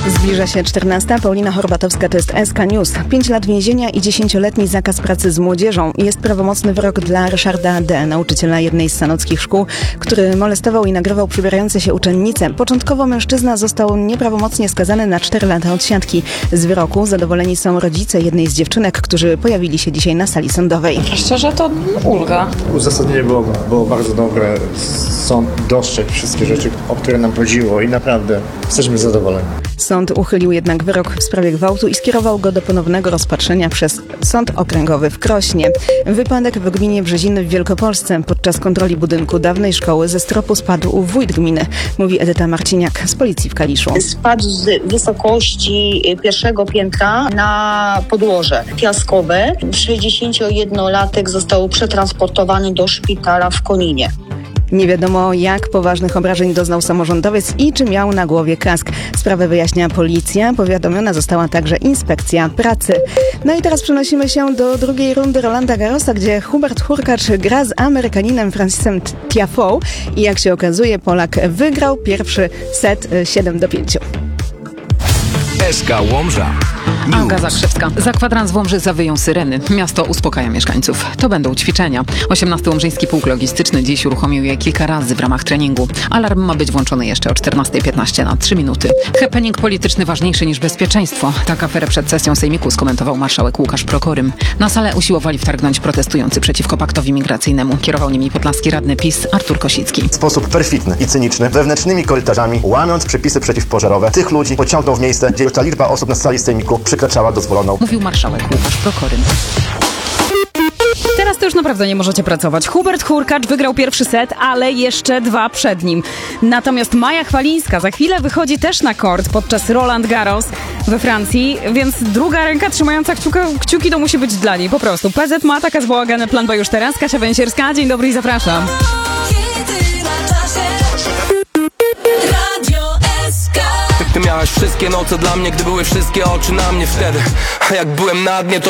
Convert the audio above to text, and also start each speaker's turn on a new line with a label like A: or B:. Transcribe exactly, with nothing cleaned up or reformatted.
A: Zbliża się czternasta. Paulina Horbatowska, to jest S K News. Pięć lat więzienia i dziesięcioletni zakaz pracy z młodzieżą. Jest prawomocny wyrok dla Ryszarda D., nauczyciela jednej z sanockich szkół, który molestował i nagrywał przybierające się uczennice. Początkowo mężczyzna został nieprawomocnie skazany na cztery lata odsiadki. Z wyroku zadowoleni są rodzice jednej z dziewczynek, którzy pojawili się dzisiaj na sali sądowej.
B: Szczerze, to ulga.
C: Uzasadnienie było, było bardzo dobre. Sąd dostrzegł wszystkie rzeczy, o które nam chodziło i naprawdę jesteśmy zadowoleni.
A: Sąd uchylił jednak wyrok w sprawie gwałtu i skierował go do ponownego rozpatrzenia przez Sąd Okręgowy w Krośnie. Wypadek w gminie Brzeziny w Wielkopolsce. Podczas kontroli budynku dawnej szkoły ze stropu spadł wójt gminy, mówi Edyta Marciniak z policji w Kaliszu.
D: Spadł z wysokości pierwszego piętra na podłoże piaskowe. sześćdziesięciojednolatek został przetransportowany do szpitala w Koninie.
A: Nie wiadomo, jak poważnych obrażeń doznał samorządowiec i czy miał na głowie kask. Sprawę wyjaśnia policja. Powiadomiona została także inspekcja pracy. No i teraz przenosimy się do drugiej rundy Rolanda Garrosa, gdzie Hubert Hurkacz gra z Amerykaninem Francisem Tiafoe i jak się okazuje, Polak wygrał pierwszy set siedem do pięciu.
E: S K Łomża.
B: Aga Zakrzewska. Za kwadrans w Łomży zawyją syreny. Miasto uspokaja mieszkańców. To będą ćwiczenia. osiemnasty Łomżyński Pułk Logistyczny dziś uruchomił je kilka razy w ramach treningu. Alarm ma być włączony jeszcze o czternasta piętnaście na trzy minuty. Happening polityczny ważniejszy niż bezpieczeństwo. Tak aferę przed sesją sejmiku skomentował marszałek Łukasz Prokorym. Na salę usiłowali wtargnąć protestujący przeciwko paktowi migracyjnemu. Kierował nimi podlaski radny PiS Artur Kosicki.
F: W sposób perfidny i cyniczny, wewnętrznymi korytarzami, łamiąc przepisy przeciwpożarowe, tych ludzi pociągnął w miejsce, gdzie już ta liczba osób na sali sejmiku przekraczała dozwoloną.
B: Mówił marszałek Łukasz Prokorym.
G: Teraz to już naprawdę nie możecie pracować. Hubert Hurkacz wygrał pierwszy set, ale jeszcze dwa przed nim. Natomiast Maja Chwalińska za chwilę wychodzi też na kort podczas Roland Garros we Francji, więc druga ręka trzymająca kciuka, kciuki to musi być dla niej po prostu. P Z ma, taka jest bałagany plan B już teraz. Kasia Węsierska, dzień dobry i zapraszam.
H: Ty miałaś wszystkie noce dla mnie, gdy były wszystkie oczy na mnie wtedy. A jak byłem na dnie, to